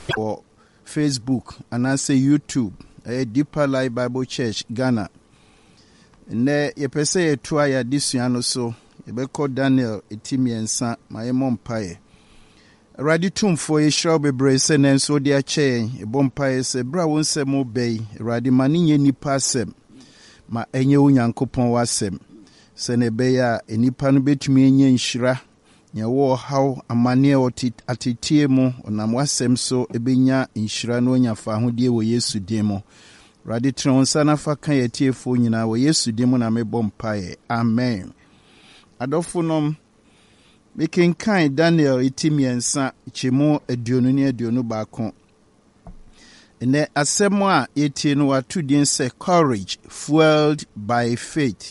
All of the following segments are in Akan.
or Facebook and I say YouTube, Deeper Life Bible Church Ghana. Ne yepese yetua ya disuano so yebeko Daniel etimi ensa ma mpae. Radi tumfo yeshra bebre se nenso de ache ebompae se bra wonsem obey radi maninye nipa asem ma enye onyankopon wasem se ne be ya enipa no betumi enye nhira nya wo haw amane atitie mu onam wasem so ebenya nhira no onyafa hodie wo Yesu dimo. Radi tronsa na fa kan yetiefo nyina wo Yesu dimo na mebɔ mpae. Amen. Adofonom mekenkan Daniel itimiensa chemu aduonu ne aduonu baako. Ene asɛm a yetie no watu din sɛ courage fueled by faith.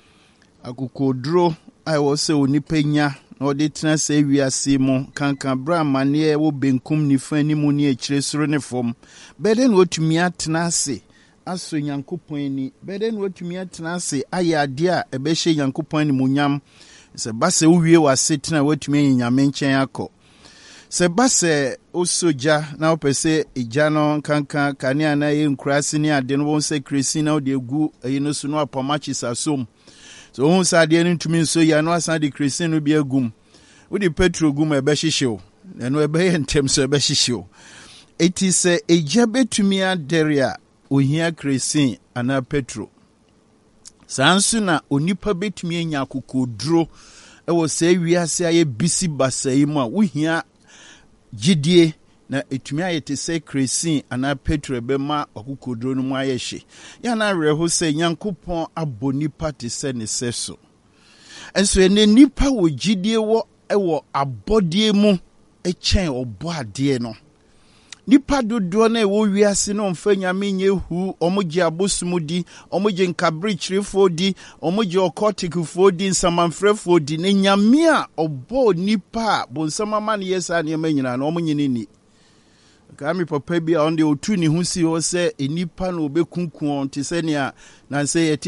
Akokodro a wo sɛ onipa nya na ɔde tena sɛ wiase mu kankan bra mane wo benkum nifa ni mu ne akyire soro ne fam. Bɛden wotumi atena ase aso Nyankopɔn ni. Bɛden wotumi atena ase ayɛ ade a ɛbɛhyɛ Nyankopɔn ni munyam. Se base uwie wasetena watumi nyame nkyɛn akɔ. Se base osoja na opese ija no kankan kanea na ye nkurase ne ade no won se kresi na ode gu ayino so no apamachi sasom. So won sa ade no ntumi nso ya no asan de kresi no bi agum. Wo de petro gum ebe hyehyew. Na no ebe ye ntem so ebe hyehyew. Eti se eja betumi aderia ohia kresi ana petro. Sansu na onipa betumi enya akokoduro ewo se wiase aye bisi basai mu a wohia gidie na etumi ayete se kresi ana petro be ma akokoduro no mu ayehye ya na reho se Nyankopon abonipa te se ne seso enso ene nipa wo gidie wo ewo abodie mu echen obo ade no nipa dodo na wo wiase no mfa nyame nye hu omoje abosumudi omoje nkabrichirefo di omoje okotikufo di nsamanfrefo di ne nyame a obo nipa bonsamama ne yesa ne manyina na omonyini ni kami papa bi a onde otu ni hu si ho se enipa na obekunku on te se ne a na se